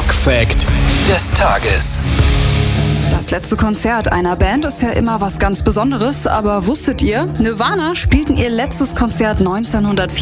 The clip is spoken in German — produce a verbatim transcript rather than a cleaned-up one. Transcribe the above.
Rock-Fact des Tages. Das letzte Konzert einer Band ist ja immer was ganz Besonderes, aber wusstet ihr, Nirvana spielten ihr letztes Konzert neunzehnhundertvierundvierzig